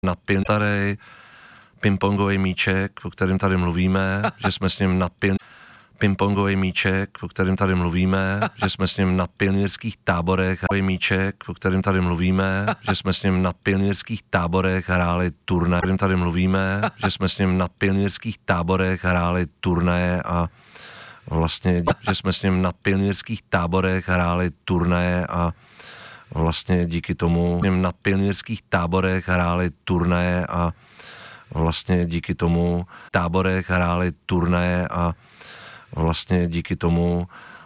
napil tady pingpongový míček, o kterém tady mluvíme, že jsme s ním napil pingpongový míček, o kterém tady mluvíme, že jsme s ním na pionýrských táborech míček, o kterém tady mluvíme, že jsme s ním na pionýrských táborech hráli turnaje, o kterém tady mluvíme, že jsme s ním na pionýrských táborech hráli turnaje a vlastně, že jsme s ním na pionýrských táborech hráli turnaje a vlastně díky tomu na pionýrských táborech hráli turnaje a vlastně díky tomu táborech hráli turnaje a vlastně díky tomu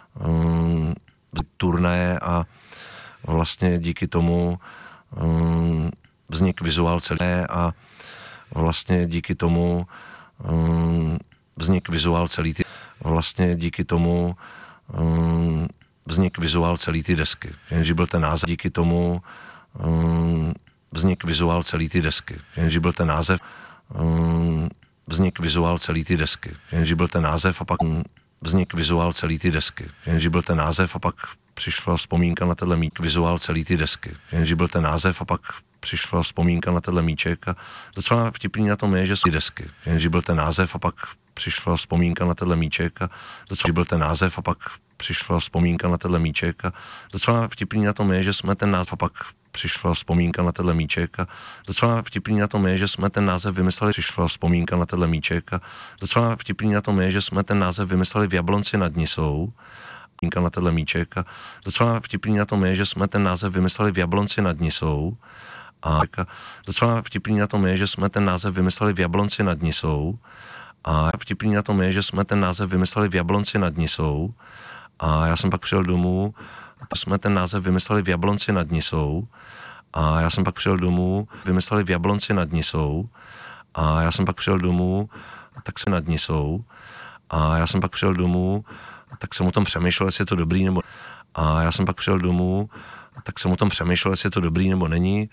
turnaje a vlastně díky tomu vznik vizuál celé a vlastně díky tomu vznik vizuál celý ty vlastně díky tomu vznik vizuál celý ty desky. Jenže byl ten název díky tomu vznik vizuál celý ty desky. Jenže byl ten název vznik vizuál celý ty desky. Jenže byl ten název a pak vznik vizuál celý ty desky. Jenže byl ten název a pak přišla vzpomínka na tenhle míček vizuál celý ty desky. Jenže byl ten název a pak přišla vzpomínka na tenhle míček a docela vtipný na tom je, že jsou ty desky. Jenže byl ten název a pak přišla vzpomínka na tenhle míček a docela byl ten název a pak přišla vzpomínka na tenhle míček a docela vtipný na tom je, že jsme ten název a pak přišla vzpomínka na tenhle míček a docela vtipný na tom je, že jsme ten název vymysleli, přišla vzpomínka na tenhle míček a docela vtipný na tom je, že jsme ten název vymysleli v Jablonci nad Nisou, vzpomínka na tenhle míček a docela vtipný na tom je, že jsme ten název vymysleli v Jablonci nad Nisou a docela vtipný na tom je, že jsme ten název vymysleli v Jablonci nad Nisou a vtipný na tom je, že jsme ten název vymysleli v Jablonci nad Nisou a já jsem pak přijel domů, jsme ten název vymysleli v Jablonci nad Nisou a já jsem pak přijel domů, vymysleli v Jablonci nad Nisou a já jsem pak přijel domů, tak se nad Nisou a já jsem pak přijel domů, tak jsem o tom přemýšlel, jestli je to dobrý nebo a já jsem pak přijel domů, tak jsem o tom přemýšlel, jestli je to dobrý nebo není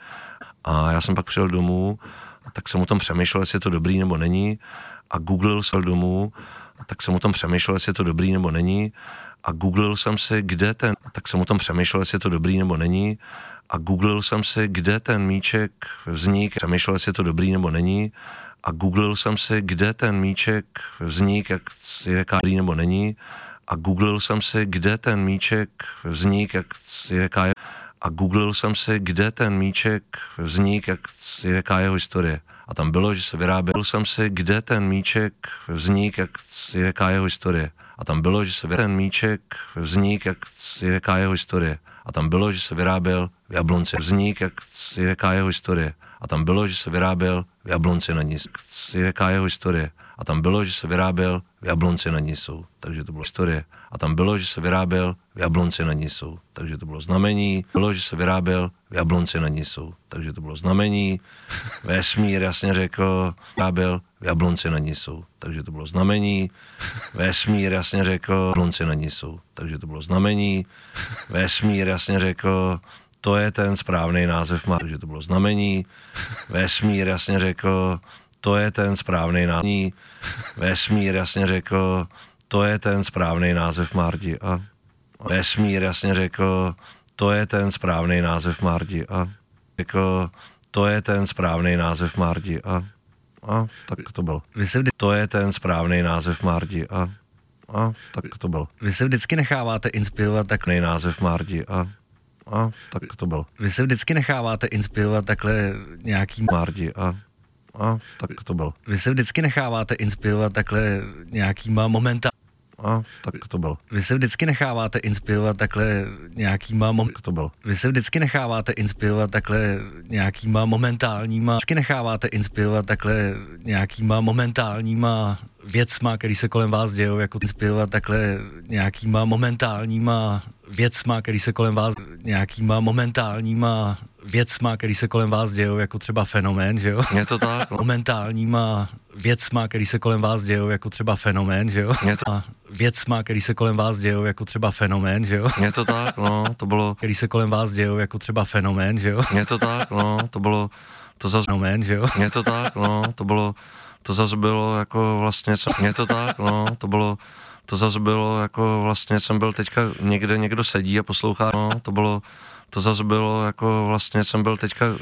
a já jsem pak přijel domů, tak jsem o tom přemýšlel, jestli je to dobrý nebo není a googlil jsem domů, tak jsem o tom přemýšlel, jestli je to dobrý nebo není a googlil jsem si, kde ten, tak jsem o tom přemýšlel, jestli je to dobrý nebo není a googlil jsem si, kde ten míček vznik, přemýšlel, jestli je to dobrý nebo není a googlil jsem si, kde ten míček vznik, jak je dobrý nebo není a googlil jsem si, kde ten míček vznik, jaká je a googlil jsem si, kde ten míček vznik, jaká je jeho historie. A tam bylo, že se vyráběl jsem si, kde ten míček vznik, jaká je jeho historie. A tam bylo, že se ten míček vznik, jaká je jeho historie. A tam bylo, že se vyráběl v Jablonci vznik, jaká je jeho historie. A tam bylo, že se vyráběl v Jablonci nad Nisou, jaká je jeho historie. A tam bylo, že se vyráběl v Jablonci nad Nisou, takže to bylo historie. A tam bylo, že se vyráběl v Jablonci nad Nisou, takže to bylo znamení. Bylo, že se vyráběl v Jablonci nad Nisou, takže to bylo znamení. Vesmír jasně řekl, vyráběl v Jablonci nad Nisou, takže to bylo znamení. Vesmír jasně řekl, v Jablonci nad Nisou, takže to bylo znamení. Vesmír jasně řekl, to je ten správný název, takže to bylo znamení. Vesmír jasně řekl, to je ten správný název. Vesmír jasně řekl, to je ten správný název Mardi a vesmír jasně řekl, to je ten správný název Mardi a řekl, to je ten správný název Mardi a tak to bylo. To je ten správný název Mardi a tak to bylo. Vy se vždycky necháváte inspirovat takhle název Mardi a tak to bylo. Vy se vždycky necháváte inspirovat takhle nějakým Mardi a tak to bylo. Vy se vždycky necháváte inspirovat takhle nějakýma tak to bylo. Vy se vždycky necháváte inspirovat takhle nějakýma to bylo. Vy se vždycky necháváte inspirovat takhle nějakýma momentálníma vždycky necháváte inspirovat takhle nějakýma momentálníma věcma, který se kolem vás dějou, jako inspirovat takhle nějakýma momentálníma věcma, který se kolem vás nějakýma momentálníma věcma, který se kolem vás dějou, jako třeba fenomén, že jo? Je to tak. Momentálníma věcma, který se kolem vás dějou, jako třeba fenomén, že jo? A věcma, který se kolem vás dějou, jako třeba fenomén, že jo? Je to tak, no, to bylo. Který se kolem vás dějou, jako třeba fenomén, že jo? Je to tak, no, to bylo, to zase. Fenomén, že jo? Je to tak, no, to bylo, to zase bylo jako vlastně, je to tak, no, to bylo, to zase bylo jako vlastně, jsem byl teďka někde, někdo sedí a poslouchá, no, to bylo, to zase bylo jako vlastně, jsem byl teďka